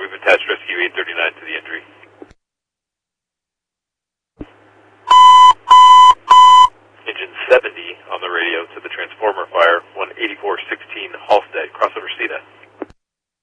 we've attached rescue 839 to the injury. Engine 70 on the radio to the transformer fire.